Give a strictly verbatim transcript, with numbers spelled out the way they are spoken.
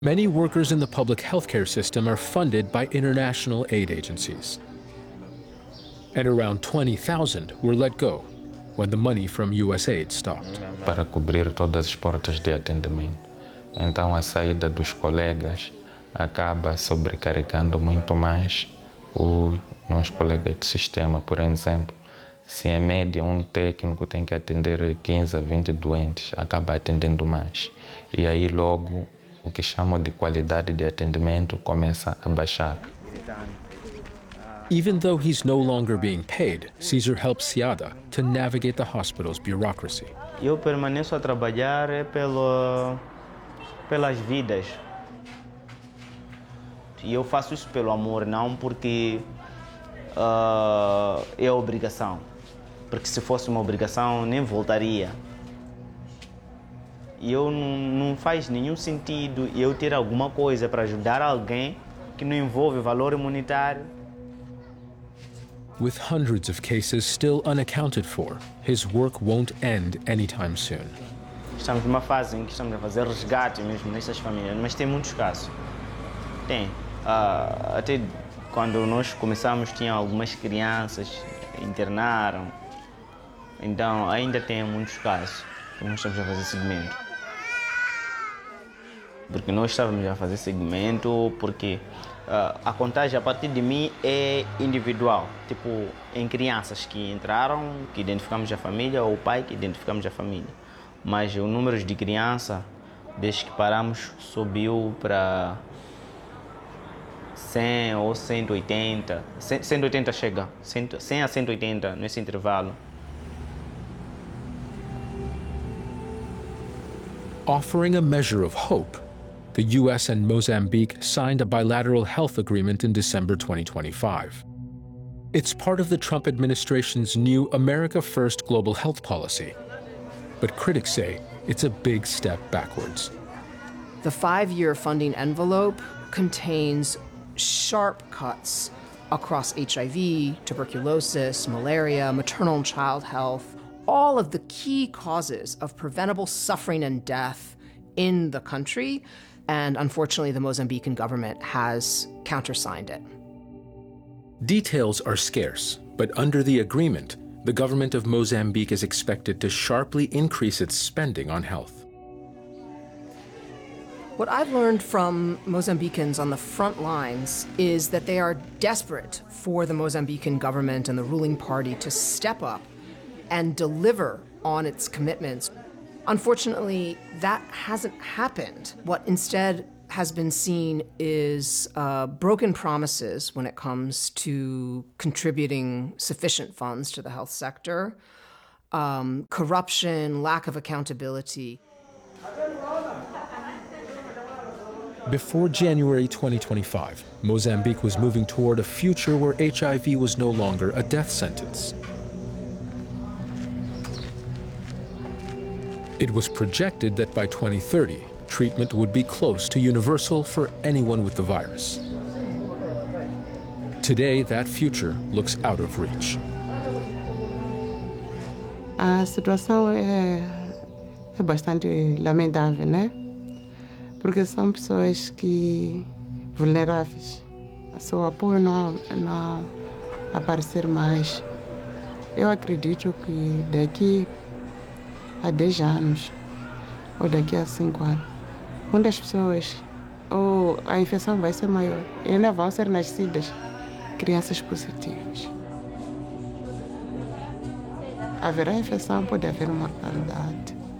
Many workers in the public healthcare system are funded by international aid agencies. And around twenty thousand were let go when the money from U S aid stopped. Para cobrir todas as portas de atendimento. Então a saída dos colegas acaba sobrecarregando muito mais o nosso colega de sistema. Por exemplo, se em média um técnico tem que atender quinze a vinte doentes, acaba atendendo mais. E aí logo o que chamam de qualidade de atendimento começa a baixar. Even though he's no longer being paid, Cesar helps Siada to navigate the hospital's bureaucracy. Eu permaneço a trabalhar pelo, pelas vidas. E eu faço isso pelo amor, não porque uh, é obrigação. Porque se fosse uma obrigação, nem voltaria. E eu não, não faz nenhum sentido eu ter alguma coisa para ajudar alguém que não envolve valor monetário. With hundreds of cases still unaccounted for, his work won't end anytime soon. Estamos numa fase em que estamos a fazer resgate mesmo nessas famílias, mas tem muitos casos. Tem. Uh, até quando nós começamos, tinha algumas crianças que internaram. Então, ainda tem muitos casos que nós estamos a fazer segmento. Porque nós estávamos a fazer segmento porque uh, a contagem a partir de mim é individual. Tipo, em crianças que entraram, que identificamos a família, ou o pai que identificamos a família. Mas o número de crianças, desde que paramos, subiu para cem ou cento e oitenta. cento e oitenta chega, cem a cento e oitenta nesse intervalo. Offering a measure of hope, the U S and Mozambique signed a bilateral health agreement in December twenty twenty-five. It's part of the Trump administration's new America First global health policy. But critics say it's a big step backwards. The five-year funding envelope contains sharp cuts across H I V, tuberculosis, malaria, maternal and child health, all of the key causes of preventable suffering and death in the country. And unfortunately, the Mozambican government has countersigned it. Details are scarce, but under the agreement, the government of Mozambique is expected to sharply increase its spending on health. What I've learned from Mozambicans on the front lines is that they are desperate for the Mozambican government and the ruling party to step up and deliver on its commitments. Unfortunately, that hasn't happened. What instead has been seen is uh, broken promises when it comes to contributing sufficient funds to the health sector, um, corruption, lack of accountability. Before January twenty twenty-five, Mozambique was moving toward a future where H I V was no longer a death sentence. It was projected that by twenty thirty, treatment would be close to universal for anyone with the virus. Today, that future looks out of reach. A situação é, é bastante lamentável, né? Porque são pessoas que vulneráveis. Seu apoio não, não aparecer mais. Eu acredito que daqui a dez anos, ou daqui a cinco anos, muitas pessoas, ou a infecção vai ser maior, e ainda vão ser nascidas crianças positivas. Haverá infecção, pode haver mortalidade.